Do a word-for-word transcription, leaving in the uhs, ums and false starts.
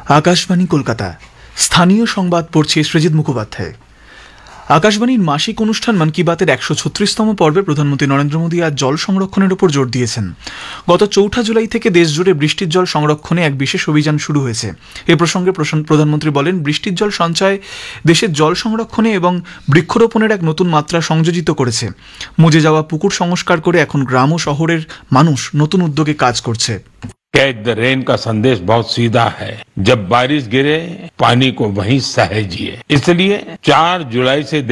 আকাশবাণী কলকাতা স্থানীয় সংবাদ পড়ছে সৃজিত মুখোপাধ্যায়। আকাশবাণীর মাসিক অনুষ্ঠান মন কি বাতের একশো ছত্রিশতম পর্বে প্রধানমন্ত্রী নরেন্দ্র মোদী আজ জল সংরক্ষণের উপর জোর দিয়েছেন। গত চৌঠা জুলাই থেকে দেশ জুড়ে বৃষ্টির জল সংরক্ষণে এক বিশেষ অভিযান শুরু হয়েছে। এ প্রসঙ্গে প্রধানমন্ত্রী বলেন, বৃষ্টির জল সঞ্চয় দেশের জল সংরক্ষণে এবং বৃক্ষরোপণের এক নতুন মাত্রা সংযোজিত করেছে। মুজে যাওয়া পুকুর সংস্কার করে এখন গ্রাম ও শহরের মানুষ নতুন উদ্যোগে কাজ করছে। कैच द रेन का संदेश बहुत सीधा है। जब बारिश गिरे पानी को वहीं सहेजिए। इसलिए चार जुलाई से